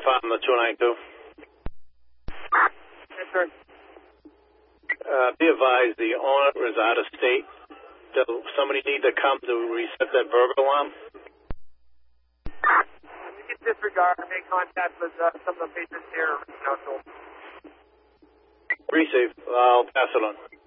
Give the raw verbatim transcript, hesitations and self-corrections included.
on the two nine two. Yes, sir. Uh, be advised, the owner is out of state. Does somebody need to come to reset that burglar alarm? You can disregard and make contact with uh, some of the patrons here. You know, so. Receive. I'll pass it on.